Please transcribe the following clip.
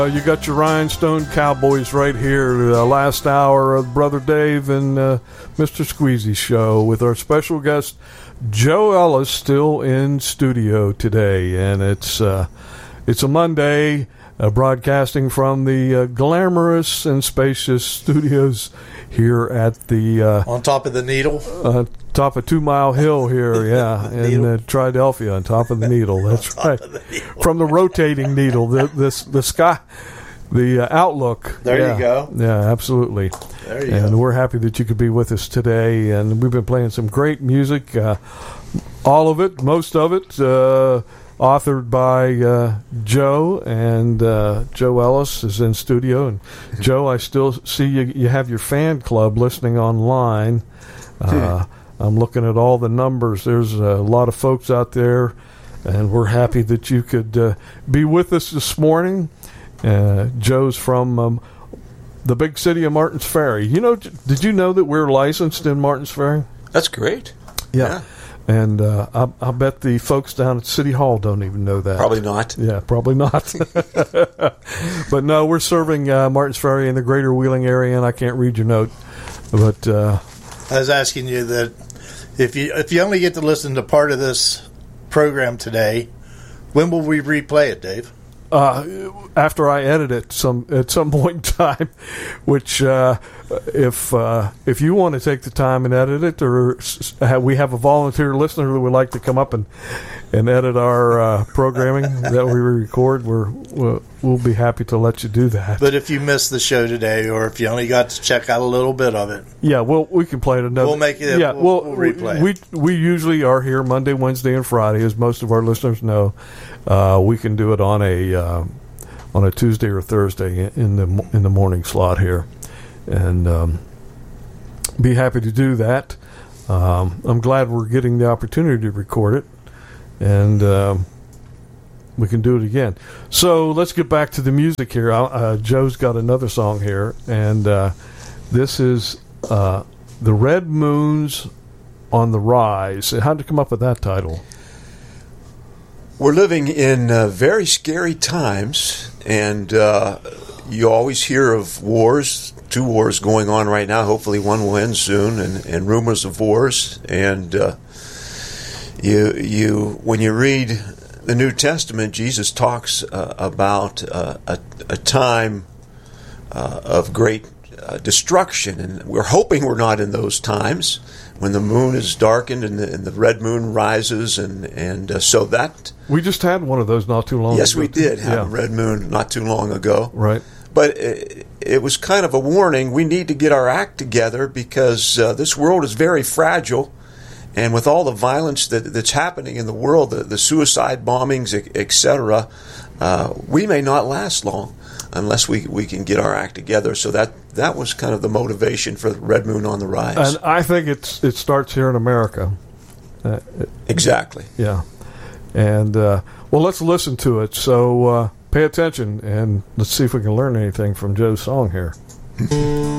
You got your Rhinestone Cowboys right here. Last hour of Brother Dave and Mr. Squeezy show with our special guest Joe Ellis still in studio today, and it's a Monday, broadcasting from the glamorous and spacious studios here at the on top of the Needle, top of 2 Mile Hill here, yeah, in Triadelphia, on top of the Needle. That's right, from the rotating Needle. The sky, the outlook. There you go. Yeah, absolutely. There you and go. We're happy that you could be with us today, and we've been playing some great music. All of it, most of it, authored by Joe, and Joe Ellis is in studio. And Joe, I still see you have your fan club listening online. I'm looking at all the numbers. There's a lot of folks out there, and we're happy that you could be with us this morning. Joe's from the big city of Martins Ferry. Did you know that we're licensed in Martins Ferry? That's great. Yeah. And I bet the folks down at City Hall don't even know that. Probably not. Yeah, probably not. But no, we're serving Martins Ferry in the greater Wheeling area, and I can't read your note. But I was asking you that if you only get to listen to part of this program today, when will we replay it, Dave? After I edit it at some point in time, which if you want to take the time and edit it, or we have a volunteer listener who would like to come up and edit our programming that we record, we'll be happy to let you do that. But if you missed the show today, or if you only got to check out a little bit of it, yeah, we can play it another. We'll make it. Yeah, we'll replay it. We usually are here Monday, Wednesday, and Friday, as most of our listeners know. We can do it on a Tuesday or Thursday in the morning slot here, and be happy to do that. I'm glad we're getting the opportunity to record it, and we can do it again. So let's get back to the music here. Joe's got another song here, and this is The Red Moon's on the Rise. How did you come up with that title? We're living in very scary times, and you always hear of wars, 2 wars going on right now. Hopefully one will end soon, and rumors of wars. And when you read the New Testament, Jesus talks about a time of great destruction, and we're hoping we're not in those times when the moon is darkened and the red moon rises, and so that we just had one of those not too long ago. Yes, we did have a red moon not too long ago. Right. But it was kind of a warning. We need to get our act together, because this world is very fragile, and with all the violence that's happening in the world, the suicide bombings, etc., we may not last long unless we can get our act together. So that was kind of the motivation for the Red Moon on the Rise. And I think it starts here in America. Exactly. Yeah. And, well, let's listen to it. So pay attention, and let's see if we can learn anything from Joe's song here.